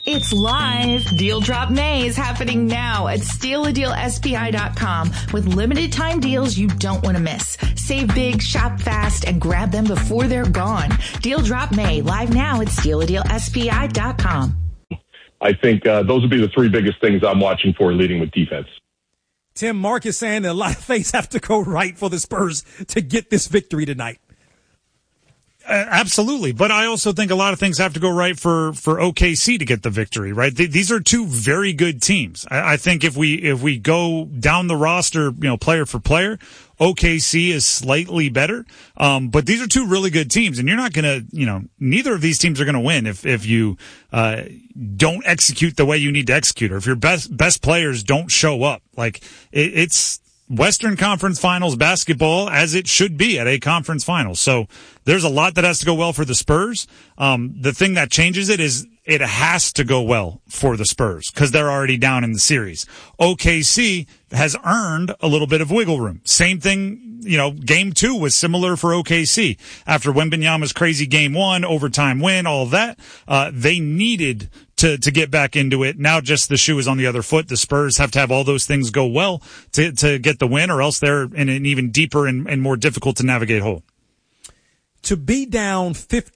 It's live. Deal Drop May is happening now at stealadealspi.com with limited time deals you don't want to miss. Save big, shop fast, and grab them before they're gone. Deal Drop May live now at stealadealspi.com. I think those would be the three biggest things I'm watching for leading with defense. Tim, Mark is saying that a lot of things have to go right for the Spurs to get this victory tonight. Absolutely. But I also think a lot of things have to go right for OKC to get the victory, right? These are two very good teams. I think if we go down the roster, player for player, OKC is slightly better. But these are two really good teams, and you're not going to, neither of these teams are going to win if you, don't execute the way you need to execute, or if your best players don't show up. Like, it's Western Conference Finals basketball as it should be at a conference final. So there's a lot that has to go well for the Spurs. The thing that changes it is it has to go well for the Spurs because they're already down in the series. OKC has earned a little bit of wiggle room. Same thing, game 2 was similar for OKC. After Wembanyama's crazy game 1, overtime win, all of that, they needed to get back into it. Now just the shoe is on the other foot. The Spurs have to have all those things go well to get the win, or else they're in an even deeper and more difficult to navigate hole. To be down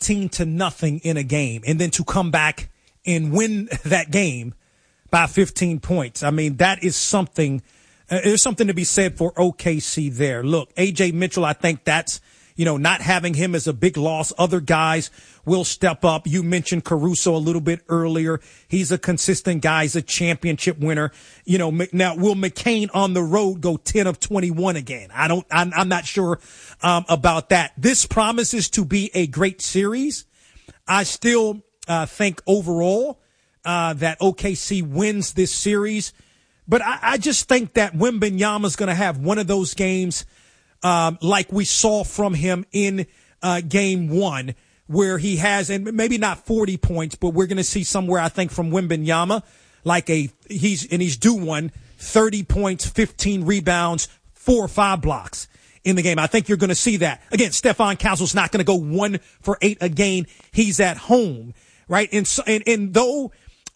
15-0 in a game and then to come back and win that game by 15 points. I mean, that is something, there's something to be said for OKC there. Look, AJ Mitchell, I think that's, not having him as a big loss. Other guys will step up. You mentioned Caruso a little bit earlier. He's a consistent guy. He's a championship winner. Now, will McCain on the road go 10 of 21 again? I'm not sure about that. This promises to be a great series. I still think overall that OKC wins this series. But I just think that Wembanyama's going to have one of those games like we saw from him in game 1, where he has, and maybe not 40 points, but we're going to see somewhere, I think, from Wembanyama, like he's due one, 30 points, 15 rebounds, 4 or 5 blocks in the game. I think you're going to see that. Again, Stephon Castle's not going to go 1 for 8 again. He's at home, right? And though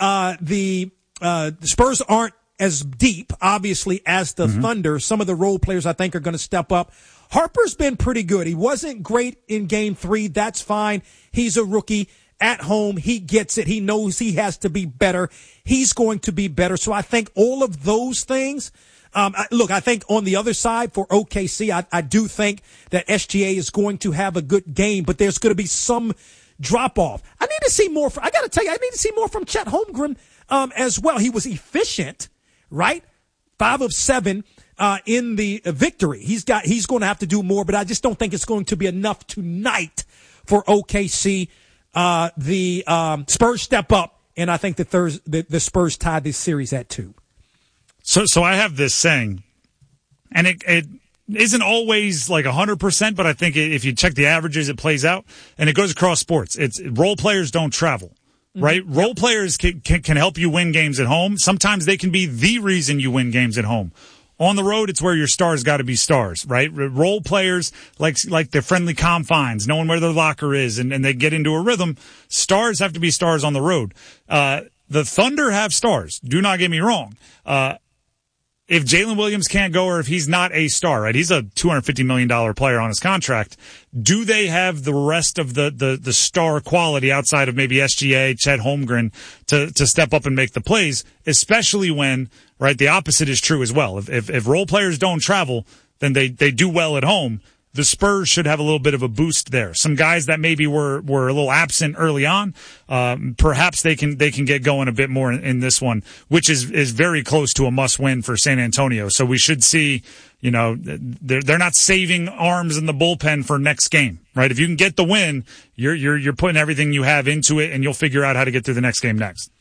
the Spurs aren't as deep, obviously, as the Thunder, some of the role players I think are going to step up. Harper's been pretty good. He wasn't great in game 3. That's fine. He's a rookie at home. He gets it. He knows he has to be better. He's going to be better. So I think all of those things, look, I think on the other side for OKC, I do think that SGA is going to have a good game, but there's going to be some drop off. I need to see more. I got to tell you, I need to see more from Chet Holmgren, as well. He was efficient, right? 5 of 7. In the victory. He's going to have to do more, but I just don't think it's going to be enough tonight for OKC. The Spurs step up, and I think the Spurs tie this series at 2. So I have this saying, and it isn't always like 100%, but I think if you check the averages, it plays out, and it goes across sports. It's role players don't travel. Right? Role players can help you win games at home. Sometimes they can be the reason you win games at home. On the road, it's where your stars got to be stars, right? Role players, like the friendly confines, knowing where their locker is, and they get into a rhythm. Stars have to be stars on the road. The Thunder have stars. Do not get me wrong. If Jalen Williams can't go, or if he's not a star, right? He's a $250 million player on his contract. Do they have the rest of the star quality outside of maybe SGA, Chet Holmgren to step up and make the plays, especially when, right, the opposite is true as well. If role players don't travel, then they do well at home. The Spurs should have a little bit of a boost there. Some guys that maybe were a little absent early on, perhaps they can get going a bit more in this one, which is very close to a must-win for San Antonio. So we should see, they're not saving arms in the bullpen for next game, right? If you can get the win, you're putting everything you have into it, and you'll figure out how to get through the next game next.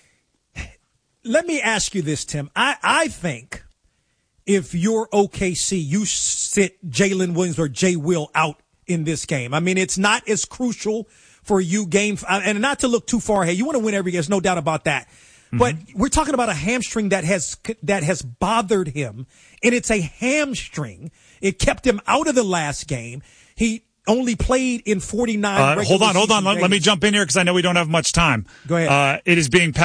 Let me ask you this, Tim. I think if you're OKC, you sit Jalen Williams or Jay Will out in this game. I mean, it's not as crucial for you and not to look too far ahead. You want to win every game, there's no doubt about that. But we're talking about a hamstring that has bothered him, and it's a hamstring. It kept him out of the last game. He only played in 49. Hold on. Let me jump in here because I know we don't have much time. Go ahead. It is being